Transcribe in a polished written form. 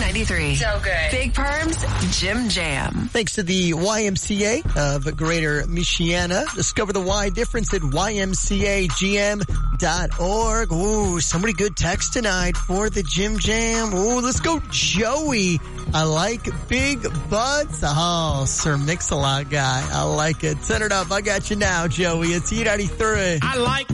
93. So good. Big Perms, Jim Jam. Thanks to the YMCA of Greater Michiana. Discover the Y difference at ymcagm.org. Ooh, somebody good text tonight for the Jim Jam. Ooh, let's go Joey. I like big butts. Oh, Sir Mix-a-Lot guy. I like it. Send it up. I got you now, Joey. It's E93. I like